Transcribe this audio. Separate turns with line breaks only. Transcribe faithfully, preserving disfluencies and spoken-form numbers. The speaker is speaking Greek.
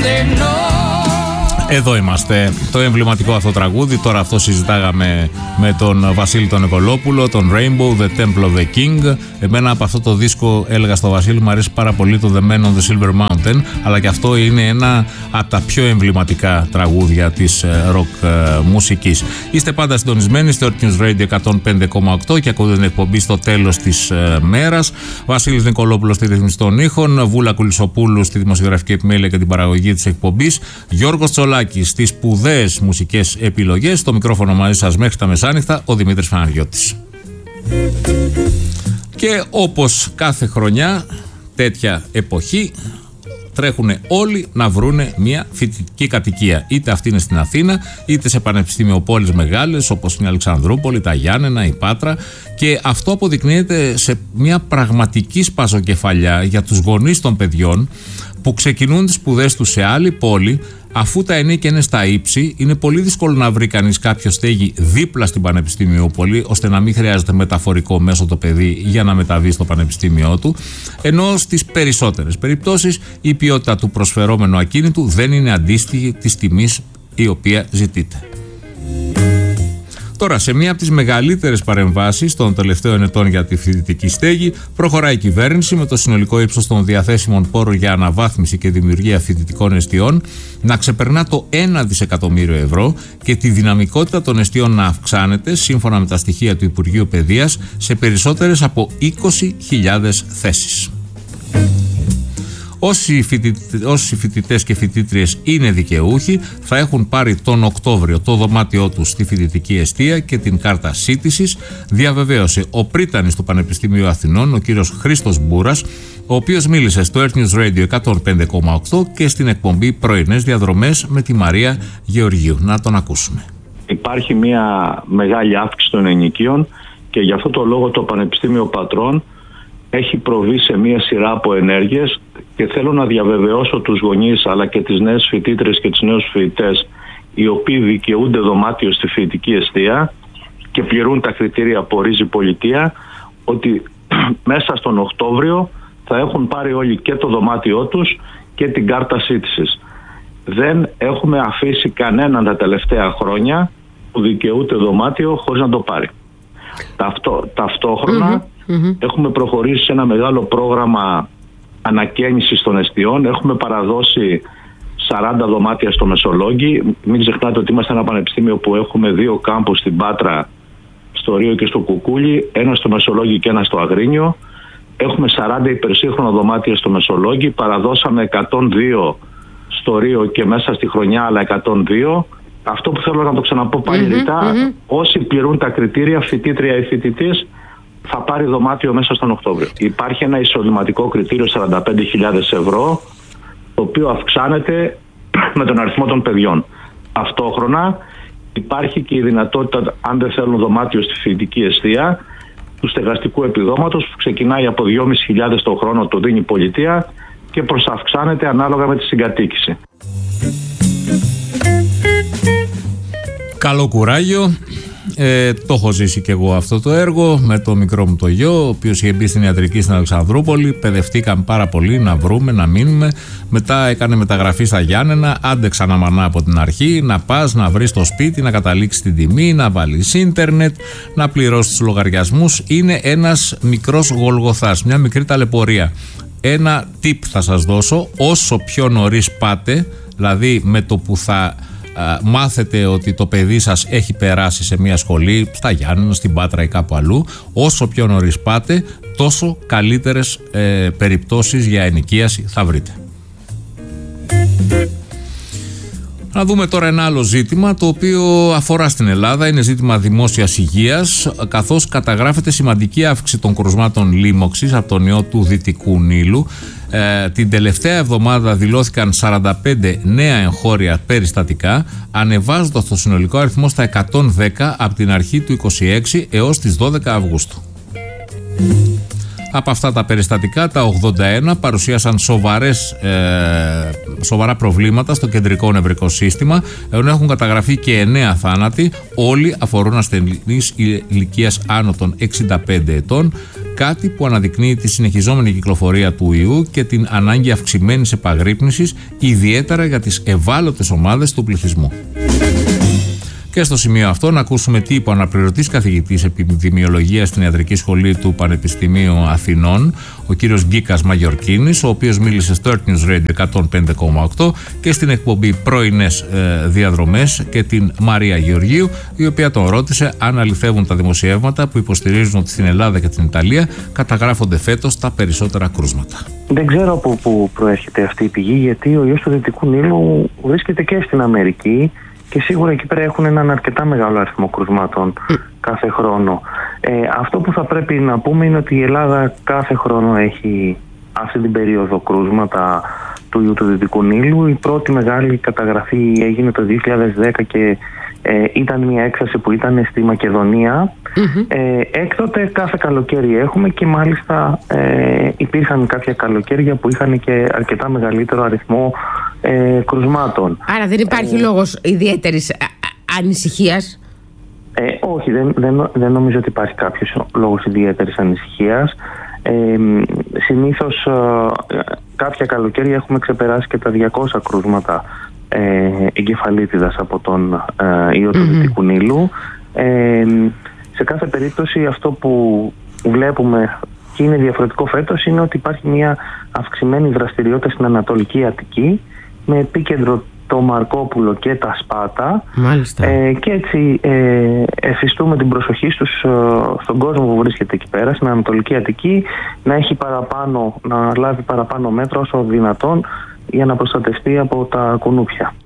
Εδώ είμαστε. Το εμβληματικό αυτό τραγούδι. Τώρα αυτό συζητάγαμε με τον Βασίλη τον Νικολόπουλο, τον Rainbow, The Temple of the King. Εμένα από αυτό το δίσκο έλεγα στο Βασίλη, μου αρέσει πάρα πολύ το The Man on the Silver Mountain. Αλλά και αυτό είναι ένα από τα πιο εμβληματικά τραγούδια της ροκ uh, μουσικής. Είστε πάντα συντονισμένοι στο Earth News Radio εκατόν πέντε κόμμα οκτώ και ακούτε την εκπομπή στο τέλος της uh, μέρας. Βασίλης Νικολόπουλος στη ρύθμιση των ήχων, Βούλα Κουλισσοπούλου στη δημοσιογραφική επιμέλεια και την παραγωγή της εκπομπής, Γιώργος Τσολάκης στις σπουδαίες μουσικές επιλογές. Στο μικρόφωνο μαζί σας μέχρι τα μεσάνυχτα ο Δημήτρης Παναγιώτης. Και όπως κάθε χρονιά τέτοια εποχή τρέχουν όλοι να βρούνε μια φοιτητική κατοικία. Είτε αυτή είναι στην Αθήνα, είτε σε πανεπιστημιοπόλεις μεγάλες όπως είναι η Αλεξανδρούπολη, τα Γιάννενα, η Πάτρα. Και αυτό αποδεικνύεται σε μια πραγματική σπαζοκεφαλιά για τους γονείς των παιδιών που ξεκινούν τις σπουδές τους σε άλλη πόλη. Αφού τα ενίκια είναι στα ύψη, είναι πολύ δύσκολο να βρει κανείς κάποιο στέγη δίπλα στην πανεπιστημιοπολή, ώστε να μην χρειάζεται μεταφορικό μέσο το παιδί για να μεταβεί στο πανεπιστήμιό του. Ενώ στις περισσότερες περιπτώσεις η ποιότητα του προσφερόμενου ακίνητου δεν είναι αντίστοιχη της τιμής η οποία ζητείται. Τώρα, σε μία από τις μεγαλύτερες παρεμβάσεις των τελευταίων ετών για τη φοιτητική στέγη, προχωράει η κυβέρνηση με το συνολικό ύψος των διαθέσιμων πόρων για αναβάθμιση και δημιουργία φοιτητικών εστιών να ξεπερνά το ένα δισεκατομμύριο ευρώ και τη δυναμικότητα των εστιών να αυξάνεται, σύμφωνα με τα στοιχεία του Υπουργείου Παιδείας, σε περισσότερες από είκοσι χιλιάδες θέσεις. Όσοι φοιτητές και φοιτήτριες είναι δικαιούχοι θα έχουν πάρει τον Οκτώβριο το δωμάτιό τους στη φοιτητική εστία και την κάρτα σύντησης, διαβεβαίωσε ο πρίτανης του Πανεπιστημίου Αθηνών, ο κύριος Χρήστος Μπούρας, ο οποίος μίλησε στο Earth News Radio εκατόν πέντε κόμμα οκτώ και στην εκπομπή Πρωινές Διαδρομές με τη Μαρία Γεωργίου. Να τον ακούσουμε.
Υπάρχει μια μεγάλη αύξηση των ενοικίων και γι' αυτό το λόγο το Πανεπιστήμιο Πατρών έχει προβεί σε μια σειρά από ενέργειες και θέλω να διαβεβαιώσω τους γονείς αλλά και τις νέες φοιτήτρες και τους νέους φοιτητές οι οποίοι δικαιούνται δωμάτιο στη φοιτητική εστία και πληρούν τα κριτήρια που ορίζει η πολιτεία, ότι μέσα στον Οκτώβριο θα έχουν πάρει όλοι και το δωμάτιό τους και την κάρτα σύντησης. Δεν έχουμε αφήσει κανέναν τα τελευταία χρόνια που δικαιούται δωμάτιο χωρίς να το πάρει. Ταυτό, ταυτόχρονα mm-hmm. Mm-hmm. έχουμε προχωρήσει σε ένα μεγάλο πρόγραμμα ανακαίνησης των εστιών. Έχουμε παραδώσει σαράντα δωμάτια στο Μεσολόγγι. Μην ξεχνάτε ότι είμαστε ένα πανεπιστήμιο που έχουμε δύο κάμπους στην Πάτρα, στο Ρίο και στο Κουκούλι, ένα στο Μεσολόγγι και ένα στο Αγρίνιο. Έχουμε σαράντα υπερσύγχρονα δωμάτια στο Μεσολόγγι. Παραδώσαμε εκατόν δύο στο Ρίο και μέσα στη χρονιά άλλα εκατόν δύο. Αυτό που θέλω να το ξαναπώ πάλι mm-hmm, ρητά, mm-hmm. όσοι πληρούν τα κριτήρια, φοιτήτρια ή φοιτητής, θα πάρει δωμάτιο μέσα στον Οκτώβριο. Υπάρχει ένα εισοδηματικό κριτήριο σαράντα πέντε χιλιάδες ευρώ, το οποίο αυξάνεται με τον αριθμό των παιδιών. Ταυτόχρονα υπάρχει και η δυνατότητα, αν δεν θέλουν δωμάτιο στη φοιτητική εστία, του στεγαστικού επιδόματος που ξεκινάει από δυόμισι χιλιάδες το χρόνο, το δίνει η πολιτεία και προσαυξάνεται ανάλογα με τη συγκατοίκηση.
Καλό κουράγιο. Ε, το έχω ζήσει και εγώ αυτό το έργο με το μικρό μου το γιο, ο οποίος είχε μπει στην ιατρική στην Αλεξανδρούπολη. Παιδευτήκαμε πάρα πολύ να βρούμε, να μείνουμε. Μετά έκανε μεταγραφή στα Γιάννενα. Άντεξα να μανά από την αρχή. Να πας, να βρεις το σπίτι, να καταλήξεις την τιμή, να βάλεις ίντερνετ, να πληρώσεις τους λογαριασμούς. Είναι ένας μικρός γολγοθάς, μια μικρή ταλαιπωρία. Ένα tip θα σας δώσω: όσο πιο νωρίς πάτε, δηλαδή με το που θα Uh, μάθετε ότι το παιδί σας έχει περάσει σε μια σχολή στα Γιάννενα, στην Πάτρα ή κάπου αλλού, όσο πιο νωρίς πάτε, τόσο καλύτερες ε, περιπτώσεις για ενοικίαση θα βρείτε. Να δούμε τώρα ένα άλλο ζήτημα, το οποίο αφορά στην Ελλάδα. Είναι ζήτημα δημόσιας υγείας, καθώς καταγράφεται σημαντική αύξηση των κρουσμάτων λίμωξης από τον ιό του Δυτικού Νείλου. Ε, την τελευταία εβδομάδα δηλώθηκαν σαράντα πέντε νέα εγχώρια περιστατικά, ανεβάζοντας το συνολικό αριθμό στα εκατόν δέκα από την αρχή του είκοσι έξι έως τις δώδεκα Αυγούστου. Από αυτά τα περιστατικά, τα ογδόντα ένα παρουσίασαν σοβαρές, ε, σοβαρά προβλήματα στο κεντρικό νευρικό σύστημα, ενώ έχουν καταγραφεί και εννέα θάνατοι. Όλοι αφορούν ασθενείς ηλικίας άνω των εξήντα πέντε ετών. κάτι που αναδεικνύει τη συνεχιζόμενη κυκλοφορία του ιού και την ανάγκη αυξημένης επαγρύπνησης, ιδιαίτερα για τις ευάλωτες ομάδες του πληθυσμού. Και στο σημείο αυτό να ακούσουμε τι είπε ο αναπληρωτής καθηγητής επιδημιολογίας στην Ιατρική Σχολή του Πανεπιστημίου Αθηνών, ο κύριος Γκίκας Μαγιορκίνης, ο οποίος μίλησε στο Earth News Radio εκατόν πέντε κόμμα οκτώ και στην εκπομπή Πρωινές ε, Διαδρομές και την Μαρία Γεωργίου, η οποία τον ρώτησε αν αληθεύουν τα δημοσιεύματα που υποστηρίζουν ότι στην Ελλάδα και την Ιταλία καταγράφονται φέτος τα περισσότερα κρούσματα.
Δεν ξέρω από πού προέρχεται αυτή η πηγή, γιατί ο ιός του Δυτικού Νείλου βρίσκεται και στην Αμερική. Και σίγουρα εκεί πέρα έχουν έναν αρκετά μεγάλο αριθμό κρουσμάτων mm. κάθε χρόνο. Ε, αυτό που θα πρέπει να πούμε είναι ότι η Ελλάδα κάθε χρόνο έχει αυτή την περίοδο κρούσματα του ιού του Δυτικού Νείλου. Η πρώτη μεγάλη καταγραφή έγινε το δύο χιλιάδες δέκα και ε, ήταν μια έκθεση που ήταν στη Μακεδονία. Mm-hmm. Ε, έκτοτε κάθε καλοκαίρι έχουμε και μάλιστα ε, υπήρχαν κάποια καλοκαίρια που είχαν και αρκετά μεγαλύτερο αριθμό ε, κρουσμάτων.
Άρα δεν υπάρχει ε, λόγος ιδιαίτερης ανησυχίας?
Ε, όχι, δεν, δεν, δεν νομίζω ότι υπάρχει κάποιος λόγος ιδιαίτερης ανησυχίας. Ε, συνήθως ε, κάποια καλοκαίρια έχουμε ξεπεράσει και τα διακόσια κρούσματα ε, εγκεφαλίτιδας από τον ε, ιό του mm-hmm. Δυτικού Νείλου. Ε, σε κάθε περίπτωση αυτό που βλέπουμε και είναι διαφορετικό φέτος είναι ότι υπάρχει μια αυξημένη δραστηριότητα στην Ανατολική Αττική με επίκεντρο το Μαρκόπουλο και τα Σπάτα.
Μάλιστα.
Ε, και έτσι ε, εφιστούμε την προσοχή στους, ε, στον κόσμο που βρίσκεται εκεί πέρα, στην Ανατολική Αττική, να έχει παραπάνω, να λάβει παραπάνω μέτρα όσο δυνατόν για να προστατευτεί από τα κουνούπια.